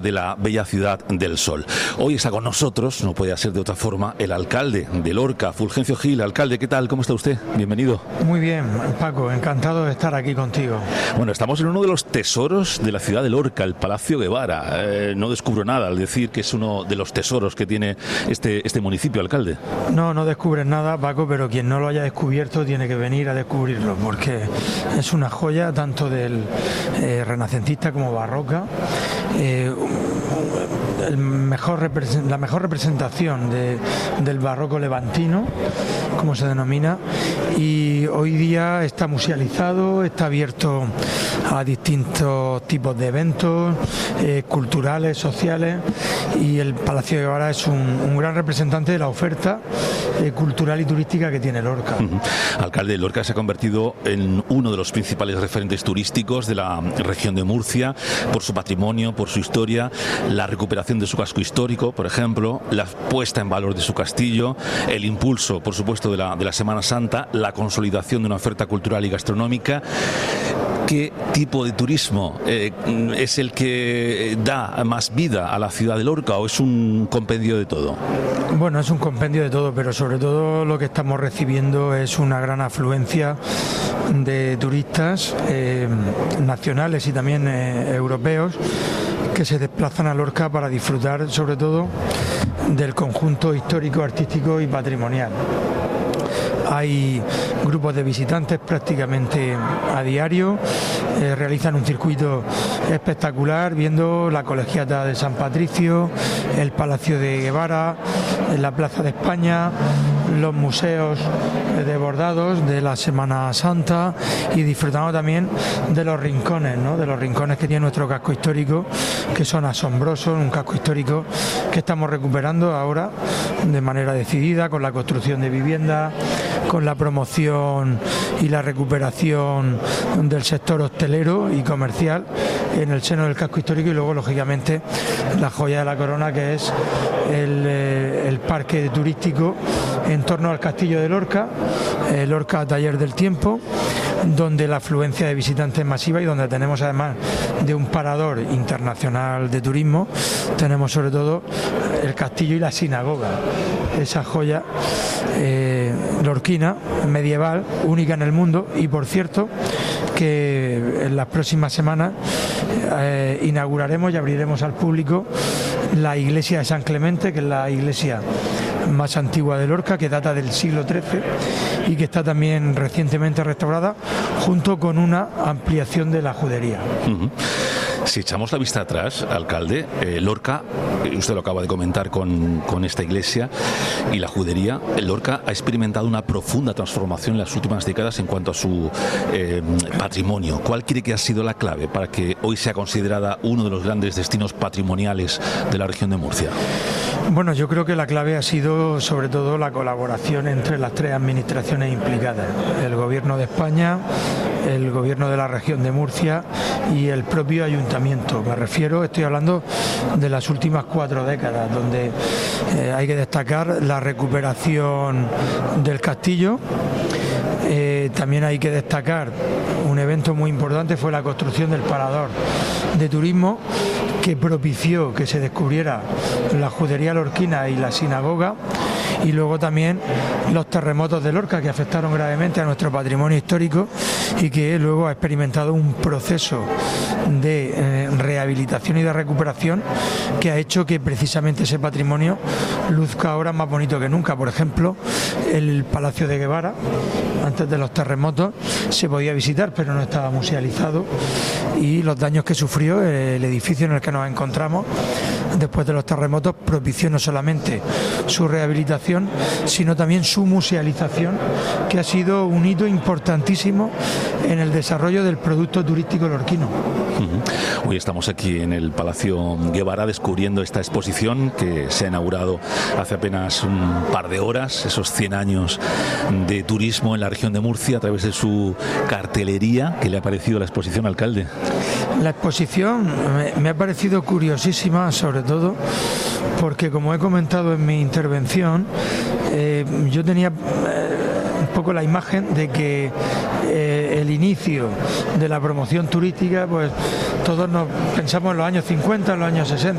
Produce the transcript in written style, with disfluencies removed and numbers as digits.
de la bella ciudad del sol. Hoy está con nosotros, no podía ser de otra forma, el alcalde de Lorca, Fulgencio Gil. Alcalde, ¿qué tal? ¿Cómo está usted? Bienvenido. Muy bien, Paco, encantado de estar aquí contigo. Bueno, estamos en uno de los tesoros de la ciudad de Lorca, el Palacio Guevara. No descubro nada al decir que es uno de los tesoros que tiene este municipio, alcalde. No descubres nada, Paco, pero quien no lo haya descubierto tiene que venir a descubrirlo, porque es una joya tanto del renacentista como barroca. La mejor representación del barroco levantino, como se denomina, y hoy día está musealizado, está abierto a distintos tipos de eventos culturales, sociales, y el Palacio de Guevara es un gran representante de la oferta cultural y turística que tiene Lorca. Alcalde, Lorca se ha convertido en uno de los principales referentes turísticos de la región de Murcia, por su patrimonio, por su historia, la recuperación de su casco histórico, por ejemplo, la puesta en valor de su castillo, el impulso, por supuesto, de la Semana Santa, la consolidación de una oferta cultural y gastronómica. ¿Qué tipo de turismo es el que da más vida a la ciudad de Lorca, o es un compendio de todo? Bueno, es un compendio de todo, pero sobre todo lo que estamos recibiendo es una gran afluencia de turistas nacionales y también europeos que se desplazan a Lorca para disfrutar sobre todo del conjunto histórico, artístico y patrimonial. Hay grupos de visitantes prácticamente a diario, realizan un circuito espectacular viendo la Colegiata de San Patricio, el Palacio de Guevara, la Plaza de España, los museos de bordados de la Semana Santa, y disfrutando también de los rincones, ¿no? De los rincones que tiene nuestro casco histórico, que son asombrosos, un casco histórico que estamos recuperando ahora de manera decidida, con la construcción de viviendas, con la promoción y la recuperación del sector hostelero y comercial en el seno del casco histórico, y luego lógicamente la joya de la corona, que es el parque turístico en torno al castillo de Lorca, Lorca Taller del Tiempo, donde la afluencia de visitantes es masiva y donde tenemos, además de un parador internacional de turismo, tenemos sobre todo el castillo y la sinagoga, esa joya lorquina medieval única en el mundo. Y por cierto, que en las próximas semanas inauguraremos y abriremos al público la iglesia de San Clemente, que es la iglesia más antigua de Lorca, que data del siglo XIII y que está también recientemente restaurada, junto con una ampliación de la judería. Si echamos la vista atrás, alcalde, Lorca, usted lo acaba de comentar con esta iglesia y la judería, Lorca ha experimentado una profunda transformación en las últimas décadas en cuanto a su patrimonio. ¿Cuál cree que ha sido la clave para que hoy sea considerada uno de los grandes destinos patrimoniales de la región de Murcia? Bueno, yo creo que la clave ha sido sobre todo la colaboración entre las tres administraciones implicadas: el Gobierno de España, el Gobierno de la región de Murcia y el propio ayuntamiento. Estoy hablando de las últimas 4 décadas, donde hay que destacar la recuperación del castillo. También hay que destacar un evento muy importante, fue la construcción del parador de turismo, que propició que se descubriera la judería lorquina y la sinagoga, y luego también los terremotos de Lorca, que afectaron gravemente a nuestro patrimonio histórico y que luego ha experimentado un proceso de rehabilitación y de recuperación que ha hecho que precisamente ese patrimonio luzca ahora más bonito que nunca. Por ejemplo, el Palacio de Guevara, antes de los terremotos, se podía visitar pero no estaba musealizado, y los daños que sufrió el edificio en el que nos encontramos después de los terremotos propició no solamente su rehabilitación, sino también su musealización, que ha sido un hito importantísimo en el desarrollo del producto turístico lorquino. Hoy estamos aquí en el Palacio Guevara descubriendo esta exposición que se ha inaugurado hace apenas un par de horas, esos 100 años de turismo en la región de Murcia, a través de su cartelería. ¿Qué le ha parecido la exposición, alcalde? La exposición me ha parecido curiosísima, sobre todo porque, como he comentado en mi intervención, yo tenía un poco la imagen de que el inicio de la promoción turística, pues todos nos pensamos en los años 50, en los años 60,